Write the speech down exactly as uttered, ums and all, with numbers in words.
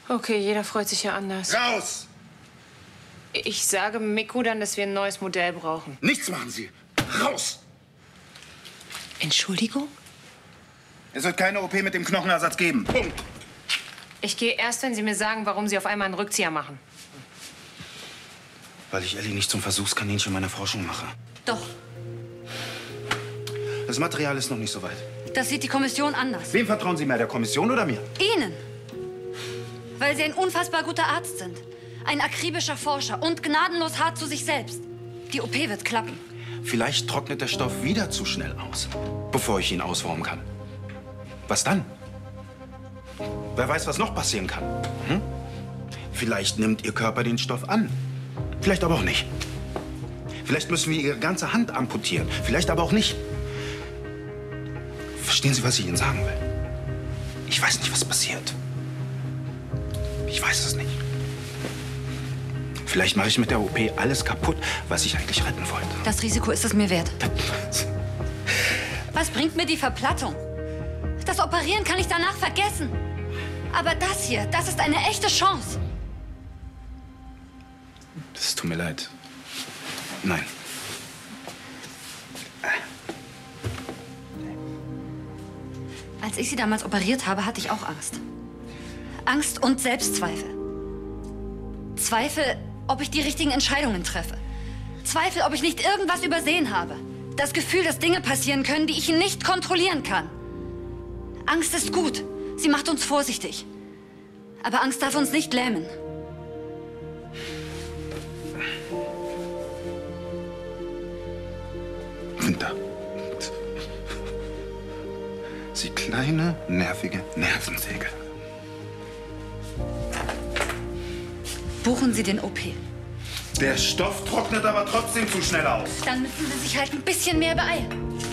Okay, jeder freut sich ja anders. Raus! Ich sage Miku dann, dass wir ein neues Modell brauchen. Nichts machen Sie! Raus! Entschuldigung? Es wird keine O P mit dem Knochenersatz geben. Punkt. Ich gehe erst, wenn Sie mir sagen, warum Sie auf einmal einen Rückzieher machen. Weil ich Ellie nicht zum Versuchskaninchen meiner Forschung mache. Doch, Das Material ist noch nicht so weit. das sieht die Kommission anders. Wem vertrauen Sie mehr, der Kommission oder mir? Ihnen. Weil Sie ein unfassbar guter Arzt sind. Ein akribischer Forscher und gnadenlos hart zu sich selbst. Die O P wird klappen. Vielleicht trocknet der Stoff wieder zu schnell aus, bevor ich ihn ausformen kann. Was dann? Wer weiß, was noch passieren kann. Hm? Vielleicht nimmt Ihr Körper den Stoff an. Vielleicht aber auch nicht. Vielleicht müssen wir Ihre ganze Hand amputieren. Vielleicht aber auch nicht. Verstehen Sie, was ich Ihnen sagen will? Ich weiß nicht, was passiert. Ich weiß es nicht. Vielleicht mache ich mit der O P alles kaputt, was ich eigentlich retten wollte. Das Risiko ist es mir wert. Was bringt mir die Verplattung? Das Operieren kann ich danach vergessen. Aber das hier, das ist eine echte Chance. Es tut mir leid. Nein. Als ich sie damals operiert habe, hatte ich auch Angst. Angst und Selbstzweifel. Zweifel, ob ich die richtigen Entscheidungen treffe. Zweifel, ob ich nicht irgendwas übersehen habe. Das Gefühl, dass Dinge passieren können, die ich nicht kontrollieren kann. Angst ist gut. Sie macht uns vorsichtig. Aber Angst darf uns nicht lähmen. Winter. Sie kleine, nervige Nervensäge. Buchen Sie den O P. Der Stoff trocknet aber trotzdem zu schnell aus. Dann müssen Sie sich halt ein bisschen mehr beeilen.